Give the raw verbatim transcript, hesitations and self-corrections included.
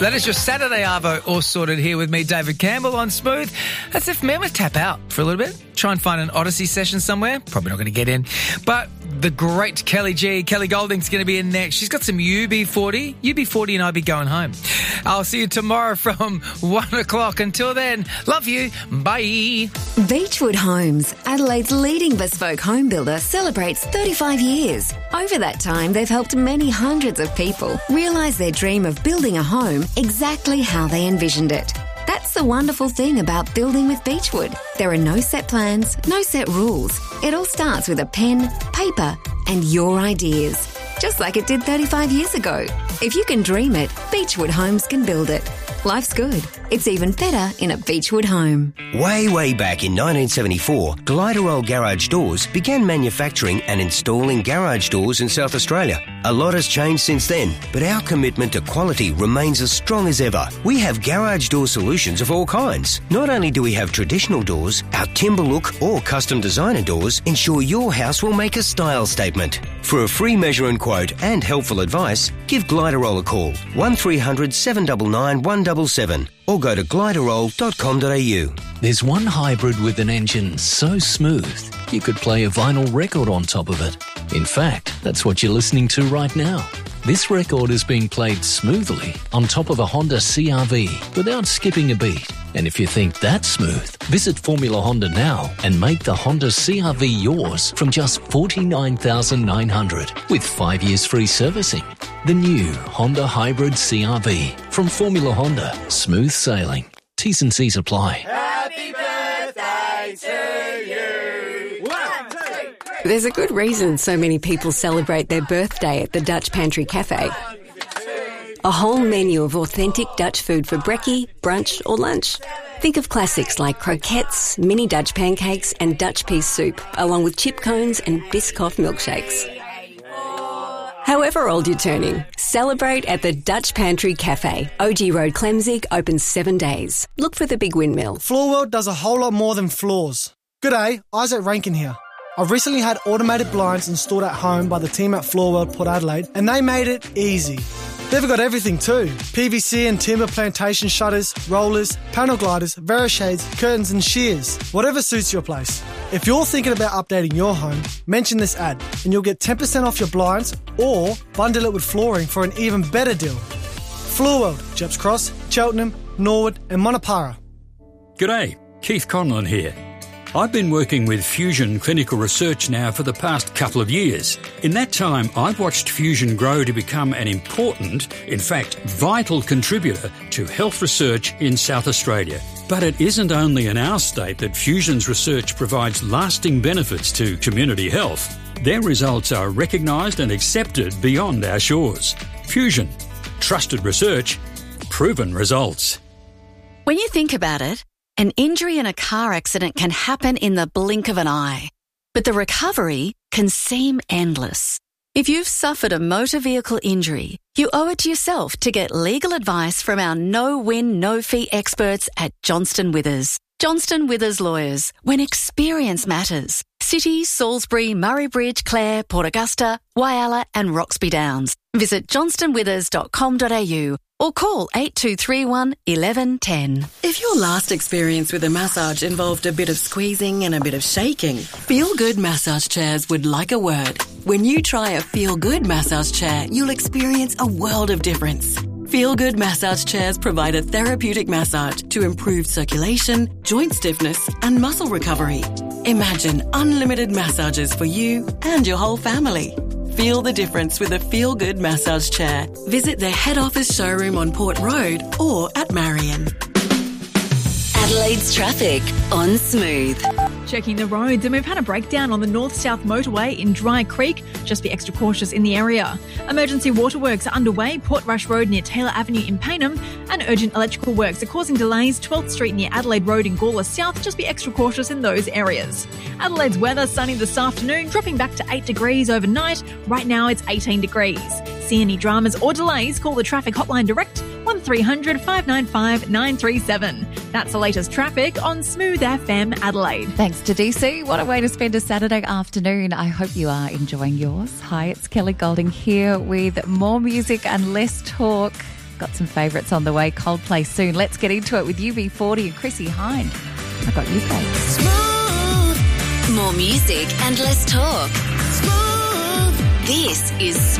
That is your Saturday Arvo all sorted here with me, David Campbell, on Smooth. That's if man, we tap out for a little bit. Try and find an Odyssey session somewhere. Probably not going to get in. But the great Kelly G, Kelly Golding's going to be in next. She's got some U B forty. U B forty and I'll be going home. I'll see you tomorrow from one o'clock. Until then, love you. Bye. Beechwood Homes, Adelaide's leading bespoke home builder, celebrates thirty-five years. Over that time, they've helped many hundreds of people realise their dream of building a home exactly how they envisioned it. That's the wonderful thing about building with Beechwood. There are no set plans, no set rules. It all starts with a pen, paper, and your ideas. Just like it did thirty-five years ago. If you can dream it, Beechwood Homes can build it. Life's good. It's even better in a Beechwood home. Way, way back in nineteen seventy-four, Gliderol Garage Doors began manufacturing and installing garage doors in South Australia. A lot has changed since then, but our commitment to quality remains as strong as ever. We have garage door solutions of all kinds. Not only do we have traditional doors, our timber look or custom designer doors ensure your house will make a style statement. For a free measure and quote and helpful advice, give Gliderol a call, one three hundred seven nine nine one seven seven, or go to gliderol dot com dot a u. There's one hybrid with an engine so smooth you could play a vinyl record on top of it. In fact, that's what you're listening to right now. This record is being played smoothly on top of a Honda C R V without skipping a beat. And if you think that's smooth, visit Formula Honda now and make the Honda C R V yours from just forty-nine thousand nine hundred dollars with five years free servicing. The new Honda Hybrid C R V from Formula Honda. Smooth sailing. T's and C's apply. Happy birthday to you. One, two, three. There's a good reason so many people celebrate their birthday at the Dutch Pantry Cafe. A whole menu of authentic Dutch food for brekkie, brunch or lunch. Think of classics like croquettes, mini Dutch pancakes and Dutch pea soup, along with chip cones and Biscoff milkshakes. However old you're turning, celebrate at the Dutch Pantry Cafe. O G Road, Clemzig, open seven days. Look for the big windmill. Floorworld does a whole lot more than floors. G'day, Isaac Rankin here. I've recently had automated blinds installed at home by the team at Floorworld Port Adelaide, and they made it easy. They've got everything too. P V C and timber plantation shutters, rollers, panel gliders, Verishades, curtains and shears. Whatever suits your place. If you're thinking about updating your home, mention this ad and you'll get ten percent off your blinds or bundle it with flooring for an even better deal. Floorworld, Jeps Cross, Cheltenham, Norwood and Monopara. G'day, Keith Conlon here. I've been working with Fusion Clinical Research now for the past couple of years. In that time, I've watched Fusion grow to become an important, in fact, vital contributor to health research in South Australia. But it isn't only in our state that Fusion's research provides lasting benefits to community health. Their results are recognised and accepted beyond our shores. Fusion. Trusted research. Proven results. When you think about it, an injury in a car accident can happen in the blink of an eye, but the recovery can seem endless. If you've suffered a motor vehicle injury, you owe it to yourself to get legal advice from our no-win, no-fee experts at Johnston Withers. Johnston Withers Lawyers, when experience matters. City, Salisbury, Murray Bridge, Clare, Port Augusta, Whyalla and Roxby Downs. Visit johnston withers dot com dot a u or call eight two three one, one one one zero. If your last experience with a massage involved a bit of squeezing and a bit of shaking, Feel Good Massage Chairs would like a word. When you try a Feel Good massage chair, you'll experience a world of difference. Feel Good Massage Chairs provide a therapeutic massage to improve circulation, joint stiffness and muscle recovery. Imagine unlimited massages for you and your whole family. Feel the difference with a Feel Good massage chair. Visit their head office showroom on Port Road or at Marion. Adelaide's traffic on Smooth. Checking the roads, and we've had a breakdown on the north-south motorway in Dry Creek. Just be extra cautious in the area. Emergency waterworks are underway, Portrush Road near Taylor Avenue in Payneham, and urgent electrical works are causing delays, twelfth Street near Adelaide Road in Gawler South. Just be extra cautious in those areas. Adelaide's weather, sunny this afternoon, dropping back to eight degrees overnight. Right now it's eighteen degrees. See any dramas or delays, call the traffic hotline direct, one three hundred, five nine five, nine three seven. That's the latest traffic on Smooth F M Adelaide. Thanks to D C. What a way to spend a Saturday afternoon. I hope you are enjoying yours. Hi, it's Kelly Golding here with more music and less talk. got some favourites on the way. Coldplay soon. Let's get into it with U B forty and Chrissy Hind. I got U K. Smooth. More music and less talk. Smooth. This is